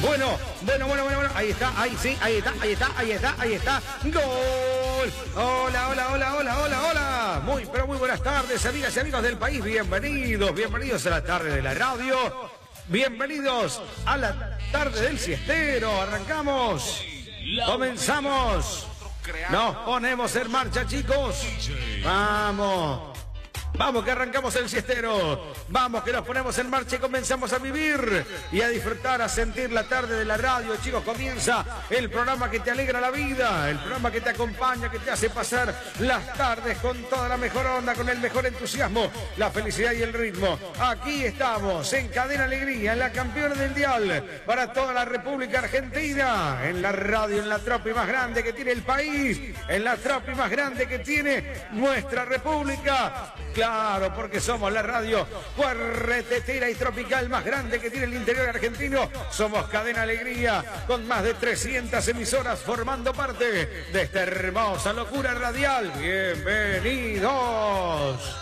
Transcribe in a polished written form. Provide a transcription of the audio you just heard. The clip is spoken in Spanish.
Bueno. Ahí está, ahí sí, ahí está. ¡Gol! Hola. Muy buenas tardes, amigas y amigos del país. Bienvenidos a la tarde de la radio. Bienvenidos a la tarde del siestero. Arrancamos. Comenzamos. Nos ponemos en marcha, chicos. Vamos que arrancamos el siestero. Vamos que nos ponemos en marcha y comenzamos a vivir y a disfrutar, a sentir la tarde de la radio. Chicos, comienza el programa que te alegra la vida, el programa que te acompaña, que te hace pasar las tardes con toda la mejor onda, con el mejor entusiasmo, la felicidad y el ritmo. Aquí estamos en Cadena Alegría, en la campeona del dial, para toda la República Argentina, en la radio, en la tropi más grande que tiene el país, en la tropi más grande que tiene nuestra república. Claro, porque somos la radio cuartetera y tropical más grande que tiene el interior argentino. Somos Cadena Alegría, con más de 300 emisoras formando parte de esta hermosa locura radial. ¡Bienvenidos!